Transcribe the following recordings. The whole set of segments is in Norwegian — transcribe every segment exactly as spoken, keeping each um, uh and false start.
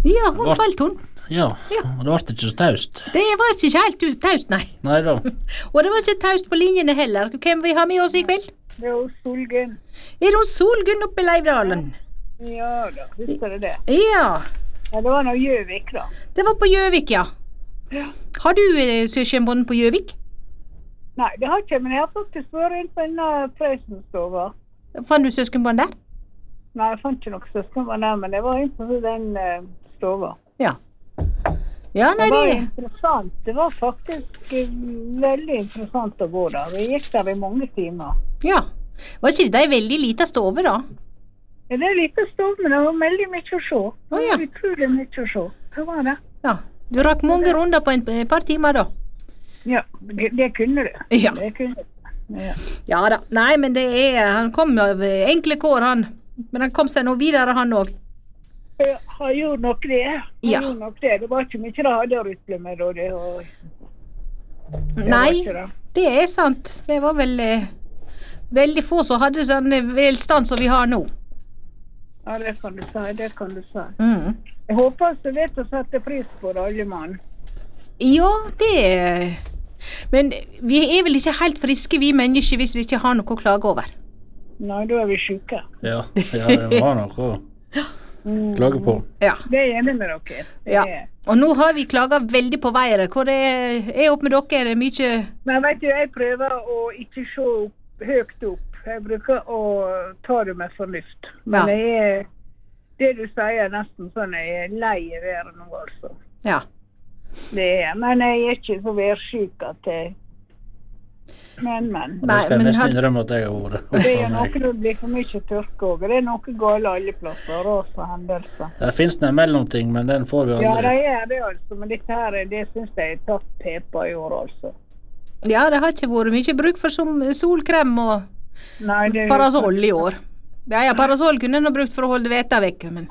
Ja, hun var, falt hun. Ja, ja, og det var ikke så taust. Det var ikke helt taust, nei. Nei da. Og det var ikke taust på linjene heller. Hvem vi har med oss i kveld? Det er jo Solgunn. Er det Solgunn oppe i Leivdalen? Ja da, husker du det? Ja. Ja, det var noe Gjøvik da. Det var på Gjøvik, ja. Ja. Har du eh, søskenbarn på Gjøvik? Nei, det har ikke, men jeg har faktisk vært inn på en uh, presensstova. Fant du søskenbarn der? Nei, jeg fant ikke noe søskenbarn der, men jeg var inn på den uh, stova. Ja. Ja, nei, det var det... interessant. Det var faktisk uh, veldig interessant å gå der. Vi gikk der i mange timer. Ja. Var ikke det en veldig liten stove da? Ja, det er lite stove, men det var veldig mye å se. Det var oh, ja. utrolig mye å se. Hva var det? Ja. Du rakk mange runder på en par timer da? Ja, det, det kunne du. Ja. Det kunne du. Ja. Ja da. Nei, men det er... Han kom av enkle kår, han. Men han kom seg nå videre, han også. Ja, han gjorde nok det. Han ja. gjorde nok det. Det var ikke mye det hadde å rytle med, og det, og... det Nei, det. det er sant. Det var vel... Eh, veldig få som hadde sånn velstand som vi har nå. Ja, det kan du si. Det kan du si. Mm. Jeg håper du vet å sette pris på det, alle mann. Ja, det... Men vi er vel ikke helt friske, vi mennesker, hvis vi ikke har noe å klage over. Nei, da er vi syke. Ja, ja det var noe å klage på. Ja. Det er enig med dere. Det ja. Er... Og nå har vi klaget veldig på været. Hvor er, er opp med dere? Er det mye... Men vet du, jeg prøver å ikke se opp, høyt opp. Jeg bruker å ta det med fornuft. Men ja. jeg er... Det du sier er nesten sånn, jeg er lei i været nå, altså. Ja. Det er, men jeg er ikke så værsyk at jeg... Men, men. Og det skal jeg nesten innrømme at jeg har vært. Det er noe det blir for mye tørke også. Det er noe gale alle plasser, ras og hendelser. Det finnes en mellomting, men den får vi aldri. Ja, det er det altså, men dette her, det synes jeg er tatt pepa i år altså. Ja, det har ikke vært mye bruk for som solkrem og Nei, det parasoll i år. Ja, ja, parasoll kunne jeg brukt for å holde veta vekk, men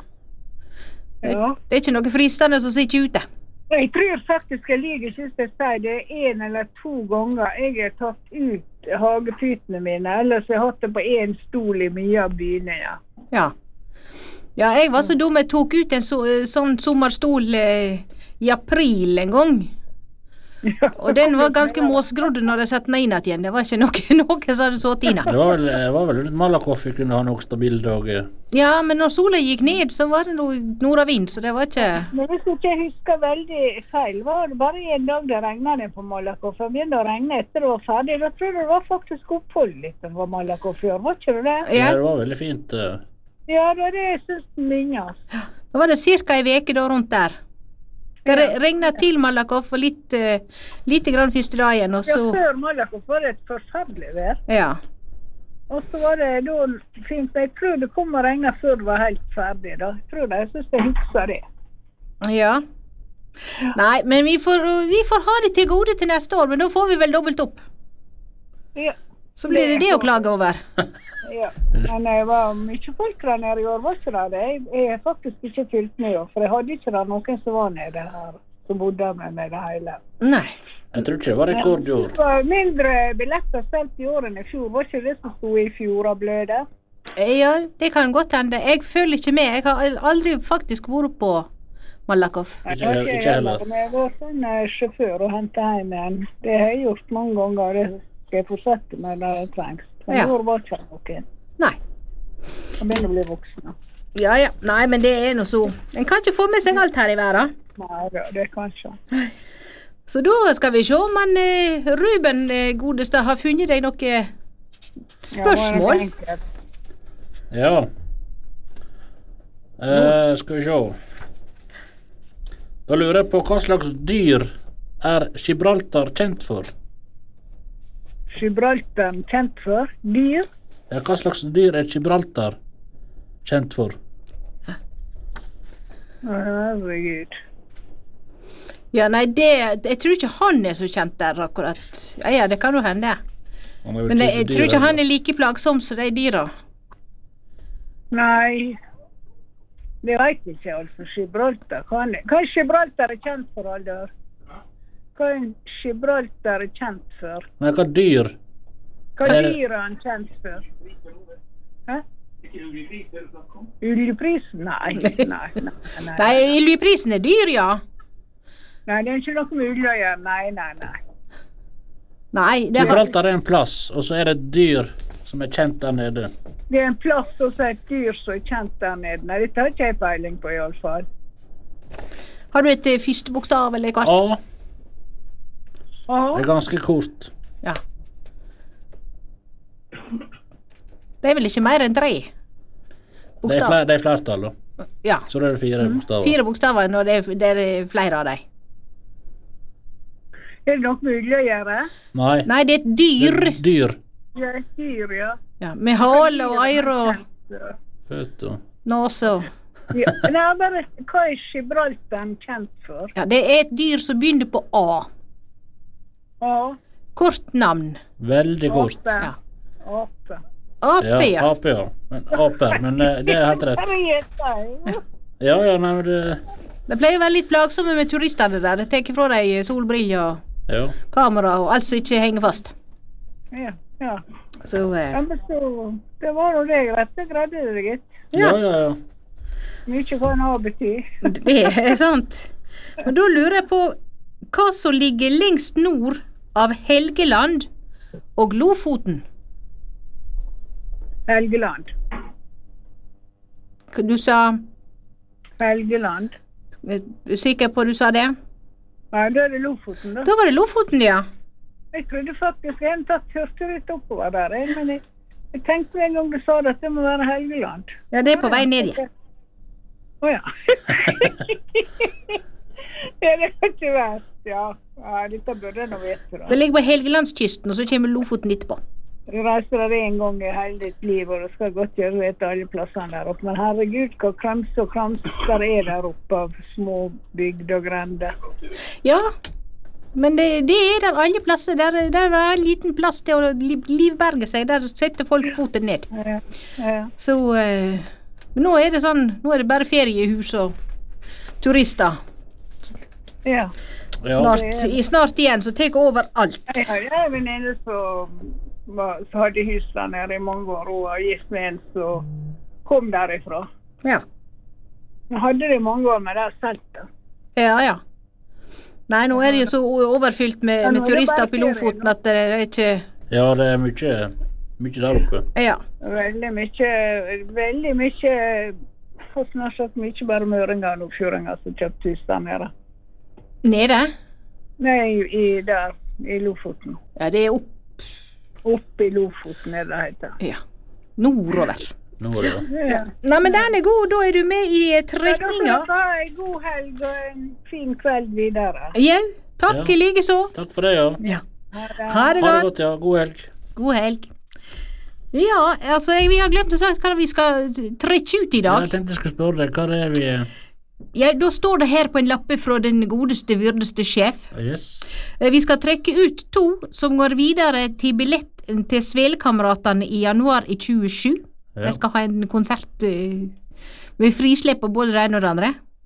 det, ja. det er ikke noe fristende som sitter ute. Jeg tror faktisk jeg liker, synes jeg sier, det er en eller to ganger jeg har tatt ut hagepytene mine, ellers jeg har hatt det på en stol i mye av byene, ja. Ja. Ja, jeg var så dum, jeg tok ut en så, sånn sommerstol eh, i april en gang. Og den var ganske måsgrodd når jeg satte den inn igjen. Det var ikke noe, noe som hadde sått inn. Det var vel, var vel rundt Malakoff vi kunne ha noe stabil dag. Ja, men når sola gikk ned, så var det noe nordavind, så det var ikke... Men hvis ikke jeg husker veldig feil, var det bare en dag det regnet det på Malakoff. Det begynte å regne etter det var ferdig. Da tror jeg det var faktisk opphold litt på Malakoff før, var ikke det det? Ja, det var veldig fint. Ja, det var det jeg synes den minnes. Da var det cirka en veke da rundt der. Det ja. regnet til Malakoff og litt, uh, litt grann første dagen, og så... Ja, før Malakoff var det et forferdelig vær. Ja. Og så var det da fint. Jeg tror det kom og regnet før det var helt ferdig da. Jeg tror det, jeg synes jeg husker det. Ja. Nei, men vi får, vi får ha det til gode til neste år, men da får vi vel dobbelt opp. Ja. Så blir det det, det å klage over. Ja, men det var mye folk der nede i år, var ikke det? Jeg, jeg har faktisk ikke fylt med år, for jeg hadde ikke det noen som var nede her, som bodde med meg det hele. Nei. Jeg tror ikke det var rekord i år. Det var mindre billetter selv i årene i fjor, var ikke det som stod i fjor av bløde? Ja, det kan godt hende. Jeg føler ikke med, jeg har aldri faktisk vært på Malakoff. Ikke, ikke, ikke heller. Men jeg var sånn sjåfør og hentet hjem igjen. Det har jeg gjort mange ganger, det skal jeg fortsette med når det trengs. Men ja. I år var ikke noe. Nei. Jeg begynner å bli voksen. Ja, ja. Nei, men det er noe så. En kan ikke få med seg alt her i verden. Nei, det kan ikke. Så da skal vi se om han, eh, Ruben eh, godeste har funnet deg noe spørsmål. Ja. Eh, skal vi se. Da lurer jeg på hva slags dyr er Gibraltar kjent for? Gibraltar kjent for? Dyr? Ja, hva slags dyr er Gibraltar kjent for? Herregud. Ja, nei, det, jeg tror ikke han er så kjent der akkurat. Ja, ja, det kan jo hende. Men jeg, jeg tror ikke han er like plagsom som de dyra. Nei, det vet ikke altså, Gibraltar. Hva er Gibraltar er kjent for, Aldar? Hva er Gibraltar er kjent for? Nei, hva dyr? Hva dyr er han kjent for? Hæ? Oljeprisen? Nei, nei, nei. Nei, nei. Nei, oljeprisen er dyr, ja. Nei, det er ikke noe med olje å gjøre. Nei, nei, nei. Nei, det har... Gibraltar er en plass, og så er det et dyr som er kjent der nede. Det er en plass og så et dyr som er kjent der nede. Nei, dette har ikke jeg peiling på i alle fall. Har du et eh, første bokstav eller kvart? A. Aha. Det er ganske kort. Ja. Det er vel ikke mer enn tre Det er, bokstav? flere, det er flertall, da. Ja. Så da er det fire bokstaver. Fire bokstaver når det er, det er flere av dem. Er det noe med olje å gjøre? Nei. Nei, det er et dyr. Det er dyr. Ja, et dyr, ja. Ja, med hale og øyre og Føtter. nase og... Ja. Nei, bare, hva er Gibraltar kjent for? Ja, det er et dyr som begynner på A. Ja. Kort navn. Veldig kort. Ape. Ja. Ape. Ape, Ja, ja. ape, ja. Men aper, men eh, det er helt rett. Bare gjett deg. Ja, ja, nei, men det... Det pleier å være litt plagsomme med turistene der. Det tar fra deg solbriller og Ja. kamera og alt som ikke henger fast. Ja, ja. Så, eh, Ja, men så, det var jo det greit. Det greide det, gitt. Ja, ja, ja. Mye kan ha betyr. det er sant. Og da lurer jeg på hva som ligger lengst nord av Helgeland og Lofoten. Helgeland. Du sa... Helgeland. Er du sikker på du sa det? Nei, da er det Lofoten, da. Da var det Lofoten, ja. Jeg trodde faktisk jeg hadde tatt hurtigrutt oppover der, jeg, men jeg, jeg tenkte en gang du sa det at det må være Helgeland. Ja, det er på vei ned igjen. Åja. Ja, det er ikke verst, ja. Ja, dette burde jeg nå vite, da. Det ligger på Helgelandskysten, og så kommer Lofoten etterpå. Du reiser der en gang i hele ditt liv, og det skal godt gjøre å vite alle plassene der oppe. Men herregud, hva krams og krams der er der oppe av små bygd og grender. Ja, men det, det er der alle plasser. Der, der er en liten plass til å li- livberge seg. Der setter folk foten ned. Ja, ja. Så eh, men nå er det sånn, nå er det bare feriehus og turister. Ja. Ja. Snart, i- snart igjen, så tek over alt. Jeg har jo en venninne som var- som hadde hus der nede i mange år, og var gift med en som kom derifra. Ja, Hun hadde det i mange år, men det er solgt det. ja. ja. Nei, nå er det jo så o- overfylt med, Ja, nå med er det turister bare oppe i ferie, Lofoten nå. at det er ikke... Ja, det er mye, mye der oppe. Ja. Veldig mye, veldig mye, og snart sagt mye bare møringer og nordfjordinger som kjøpte hus der nede. Nede? Nei, i der, i Lofoten. Ja, det er opp... Oppe i Lofoten er det heter. Ja. Nordover. Nå er det ja. Ja. Nei, men den er god. Da er du med i eh, Ja, da får trekninga. dere ha en god helg og en fin kveld videre. Ja, takk Ja. i like så. Takk for det, ja. Ja. Ha det. Ha det Ha det godt. godt, ja. God helg. God helg. Ja, altså, jeg, vi har glemt å sagt hva vi skal trekke ut i Ja, dag. jeg tenkte jeg skulle spørre deg, hva det er vi... Ja, da står det her på en lappe fra den godeste, vyrdeste sjef. Yes. Eh, Vi skal trekke ut to som går videre til billett til Svelekameratene i januar i tjuesju. Ja. De skal ha en konsert eh, med frislepp av både det ene og det andre.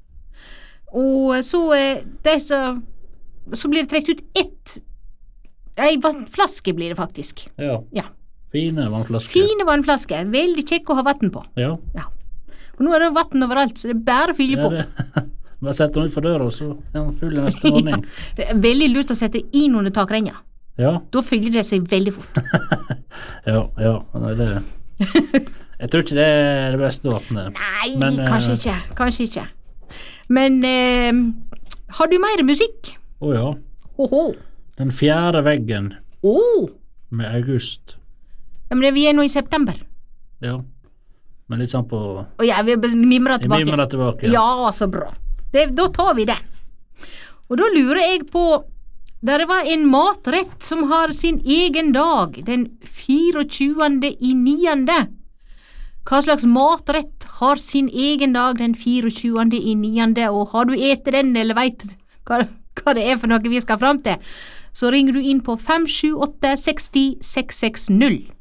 Og så, eh, de som, så blir det trukket ut ett Ei vannflaske blir det faktisk. Ja. Ja. Fine vannflasker. Fine vannflasker. Veldig kjekke å ha vann på. Ja. Og nå er det vann overalt, så det er bare å fylle Ja, på. det... Bare sett den ut for døra, så er den full neste morgen. Det er veldig lurt å sette inn under takrenna. Ja. Da fyller det seg veldig fort. Ja, ja. Nei, det... Jeg tror ikke det er det beste å åpne. Nei, Men, eh, kanskje ikke. Kanskje ikke. Men eh, har du mer musikk? Å ja. Åhå. Den fjerde veggen Åh. med August. Ja, men vi er nå i september. Ja. Men litt sånn på... Og ja, vi mimrer Jeg tilbake. mimrer tilbake. Ja, så bra. Det, da tar vi den. Og da lurer jeg på, der det var en matrett som har sin egen dag, den fireogtjuende i niende. Hva slags matrett har sin egen dag den fireogtjuende i niende, og har du ete den, eller vet hva, hva det er for noe vi skal fram til, så ringer du inn på fem sju åtte seks null seks seks null.